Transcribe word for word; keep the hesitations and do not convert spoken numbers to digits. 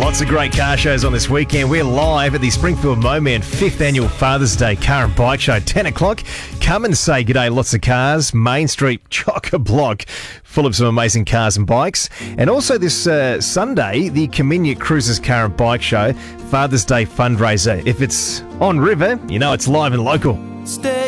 Lots of great car shows on this weekend. We're live at the Springfield Moman fifth Annual Father's Day Car and Bike Show, ten o'clock. Come and say g'day, lots of cars. Main Street chock-a-block, full of some amazing cars and bikes. And also this uh, Sunday, the Cominic Cruises Car and Bike Show, Father's Day fundraiser. If it's on river, you know it's live and local. Stay